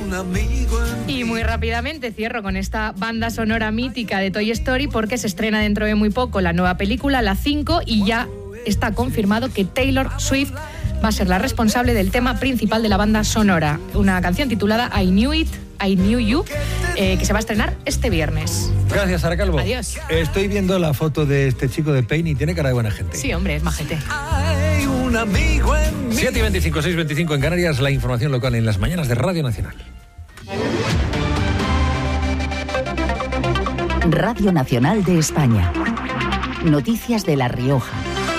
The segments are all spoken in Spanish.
Y muy rápidamente cierro con esta banda sonora mítica de Toy Story, porque se estrena dentro de muy poco la nueva película, la 5, y ya está confirmado que Taylor Swift va a ser la responsable del tema principal de la banda sonora, una canción titulada I Knew It, I Knew You, que se va a estrenar este viernes. Gracias, Sara Calvo. Adiós. Estoy viendo la foto de este chico de Pain y tiene cara de buena gente. Sí, hombre, es majete. 7:25, 6:25 en Canarias, la información local en las mañanas de Radio Nacional. Radio Nacional de España. Noticias de La Rioja.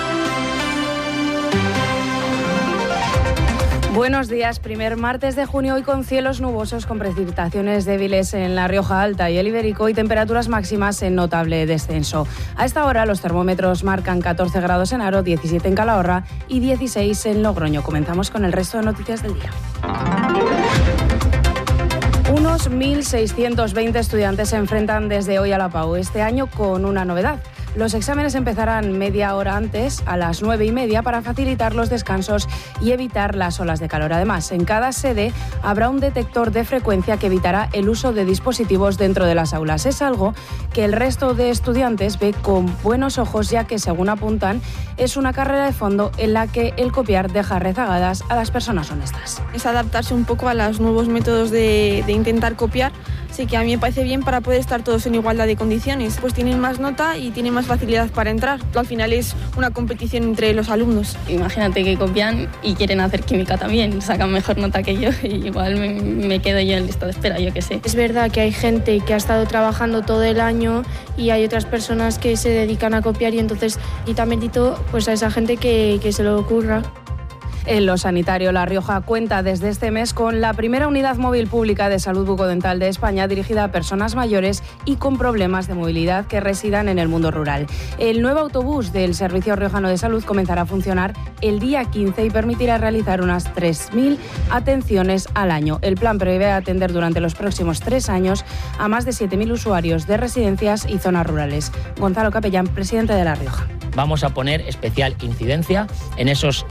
Buenos días, primer martes de junio, hoy con cielos nubosos con precipitaciones débiles en la Rioja Alta y el Ibérico y temperaturas máximas en notable descenso. A esta hora los termómetros marcan 14 grados en Haro, 17 en Calahorra y 16 en Logroño. Comenzamos con el resto de noticias del día. Unos 1.620 estudiantes se enfrentan desde hoy a la PAU, este año con una novedad. Los exámenes empezarán media hora antes, a las 9:30, para facilitar los descansos y evitar las olas de calor. Además, en cada sede habrá un detector de frecuencia que evitará el uso de dispositivos dentro de las aulas. Es algo que el resto de estudiantes ve con buenos ojos, ya que, según apuntan, es una carrera de fondo en la que el copiar deja rezagadas a las personas honestas. Es adaptarse un poco a los nuevos métodos de intentar copiar. Sí, que a mí me parece bien para poder estar todos en igualdad de condiciones. Pues tienen más nota y tienen más facilidad para entrar. Al final es una competición entre los alumnos. Imagínate que copian y quieren hacer química también, sacan mejor nota que yo y igual me quedo yo en lista de espera, yo qué sé. Es verdad que hay gente que ha estado trabajando todo el año y hay otras personas que se dedican a copiar y entonces quita mérito pues a esa gente que se lo ocurra. En lo sanitario, La Rioja cuenta desde este mes con la primera unidad móvil pública de salud bucodental de España dirigida a personas mayores y con problemas de movilidad que residan en el mundo rural. El nuevo autobús del Servicio Riojano de Salud comenzará a funcionar el día 15 y permitirá realizar unas 3.000 atenciones al año. El plan prevé atender durante los próximos 3 años a más de 7.000 usuarios de residencias y zonas rurales. Gonzalo Capellán, presidente de La Rioja. Vamos a poner especial incidencia en esos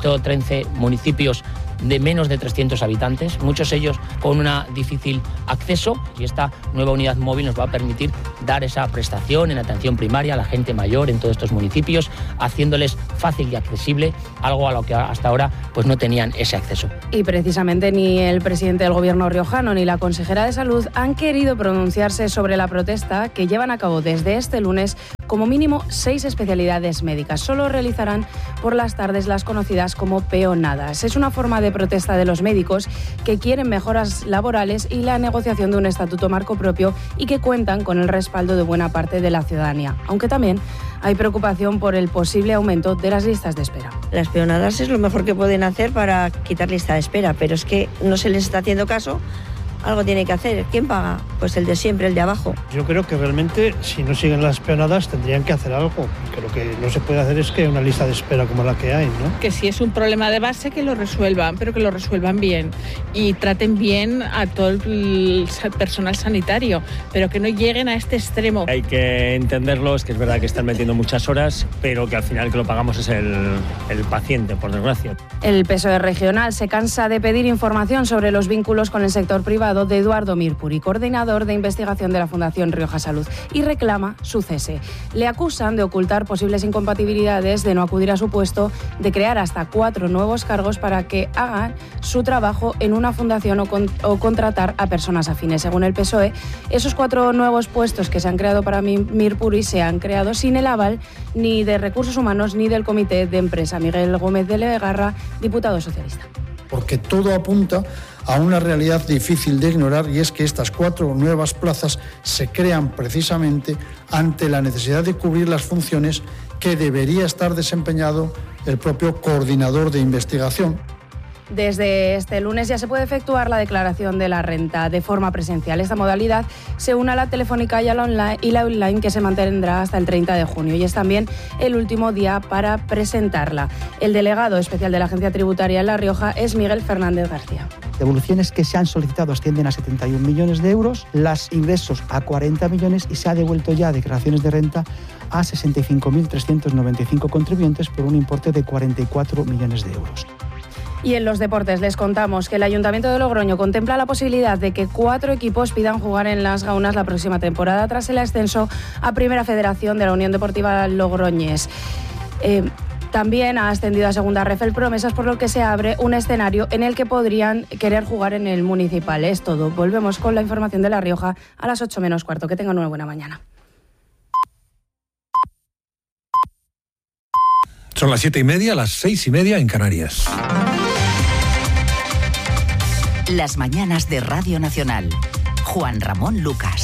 113 municipios de menos de 300 habitantes, muchos ellos con un difícil acceso, y esta nueva unidad móvil nos va a permitir dar esa prestación en atención primaria a la gente mayor en todos estos municipios, haciéndoles fácil y accesible, algo a lo que hasta ahora pues no tenían ese acceso. Y precisamente ni el presidente del Gobierno riojano ni la consejera de Salud han querido pronunciarse sobre la protesta que llevan a cabo desde este lunes como mínimo 6 especialidades médicas. Solo realizarán por las tardes las conocidas como peonadas. Es una forma de protesta de los médicos que quieren mejoras laborales y la negociación de un estatuto marco propio y que cuentan con el respaldo de buena parte de la ciudadanía, aunque también hay preocupación por el posible aumento de las listas de espera. Las peonadas es lo mejor que pueden hacer para quitar lista de espera, pero es que no se les está haciendo caso. Algo tiene que hacer. ¿Quién paga? Pues el de siempre, el de abajo. Yo creo que realmente, si no siguen las peonadas, tendrían que hacer algo. Que lo que no se puede hacer es que una lista de espera como la que hay, ¿no? Que si es un problema de base, que lo resuelvan, pero que lo resuelvan bien. Y traten bien a todo el personal sanitario, pero que no lleguen a este extremo. Hay que entenderlo, es que es verdad que están metiendo muchas horas, pero que al final que lo pagamos es el paciente, por desgracia. El PSOE regional se cansa de pedir información sobre los vínculos con el sector privado de Eduardo Mirpuri, coordinador de investigación de la Fundación Rioja Salud, y reclama su cese. Le acusan de ocultar posibles incompatibilidades, de no acudir a su puesto, de crear hasta 4 nuevos cargos para que hagan su trabajo en una fundación o contratar a personas afines. Según el PSOE, esos 4 nuevos puestos que se han creado para Mirpuri se han creado sin el aval ni de Recursos Humanos ni del Comité de Empresa. Miguel Gómez de Legarra, diputado socialista. Porque todo apunta a una realidad difícil de ignorar, y es que estas 4 nuevas plazas se crean precisamente ante la necesidad de cubrir las funciones que debería estar desempeñado el propio coordinador de investigación. Desde este lunes ya se puede efectuar la declaración de la renta de forma presencial. Esta modalidad se une a la telefónica y a la online que se mantendrá hasta el 30 de junio y es también el último día para presentarla. El delegado especial de la Agencia Tributaria en La Rioja es Miguel Fernández García. Devoluciones que se han solicitado ascienden a 71 millones de euros, los ingresos a 40 millones y se ha devuelto ya declaraciones de renta a 65.395 contribuyentes por un importe de 44 millones de euros. Y en los deportes les contamos que el Ayuntamiento de Logroño contempla la posibilidad de que 4 equipos pidan jugar en Las Gaunas la próxima temporada tras el ascenso a Primera Federación de la Unión Deportiva Logroñés. También ha ascendido a Segunda Ref el Promesas, por lo que se abre un escenario en el que podrían querer jugar en el municipal. Es todo. Volvemos con la información de La Rioja a las 8 menos cuarto. Que tengan una buena mañana. Son las 7:30, las 6:30 en Canarias. Las mañanas de Radio Nacional. Juan Ramón Lucas.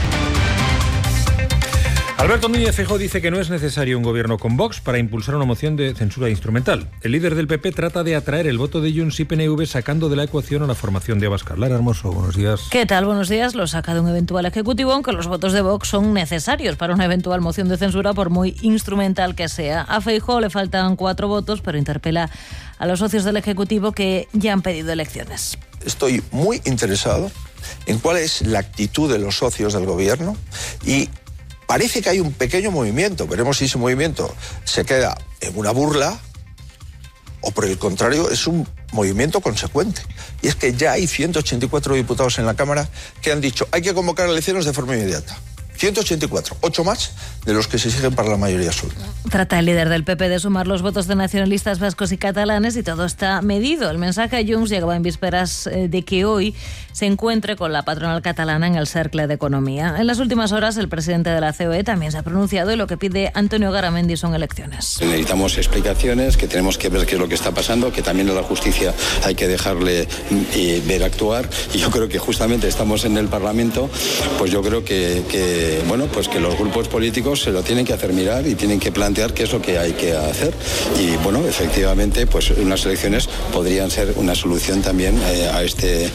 Alberto Núñez Feijóo dice que no es necesario un gobierno con Vox para impulsar una moción de censura instrumental. El líder del PP trata de atraer el voto de Junts y PNV sacando de la ecuación a la formación de Abascal. Lara Hermoso, buenos días. ¿Qué tal? Buenos días. Lo saca de un eventual ejecutivo, aunque los votos de Vox son necesarios para una eventual moción de censura, por muy instrumental que sea. A Feijóo le faltan 4 votos, pero interpela a los socios del Ejecutivo que ya han pedido elecciones. Estoy muy interesado en cuál es la actitud de los socios del gobierno y parece que hay un pequeño movimiento. Veremos si ese movimiento se queda en una burla o, por el contrario, es un movimiento consecuente. Y es que ya hay 184 diputados en la Cámara que han dicho hay que convocar elecciones de forma inmediata. 184, 8 más de los que se exigen para la mayoría absoluta. Trata el líder del PP de sumar los votos de nacionalistas vascos y catalanes y todo está medido. El mensaje a Junts llegaba en vísperas de que hoy se encuentre con la patronal catalana en el Cercle de Economía. En las últimas horas el presidente de la COE también se ha pronunciado y lo que pide Antonio Garamendi son elecciones. Necesitamos explicaciones, que tenemos que ver qué es lo que está pasando, que también a la justicia hay que dejarle ver actuar, y yo creo que justamente estamos en el Parlamento, pues yo creo que los grupos políticos se lo tienen que hacer mirar y tienen que plantear qué es lo que hay que hacer. Y bueno, efectivamente, pues unas elecciones podrían ser una solución también a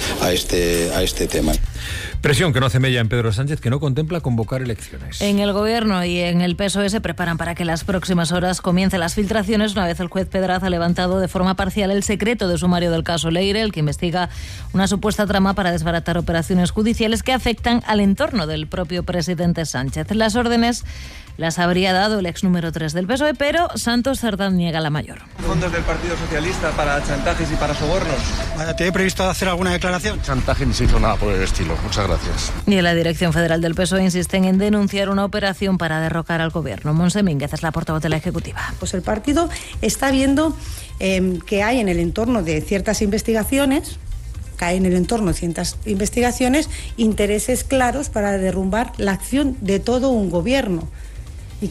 este tema. Presión que no hace mella en Pedro Sánchez, que no contempla convocar elecciones. En el Gobierno y en el PSOE se preparan para que en las próximas horas comiencen las filtraciones, una vez el juez Pedraz ha levantado de forma parcial el secreto de sumario del caso Leire, el que investiga una supuesta trama para desbaratar operaciones judiciales que afectan al entorno del propio presidente Sánchez. Las órdenes las habría dado el ex número 3 del PSOE, pero Santos Cerdán niega la mayor. ¿Fondos del Partido Socialista para chantajes y para sobornos? ¿Tiene previsto hacer alguna declaración? Chantaje ni se hizo nada por el estilo. Muchas gracias. Y en la dirección federal del PSOE insisten en denunciar una operación para derrocar al gobierno. Monse Mínguez es la portavoz de la Ejecutiva. Pues el partido está viendo que hay en el entorno de ciertas investigaciones, intereses claros para derrumbar la acción de todo un gobierno.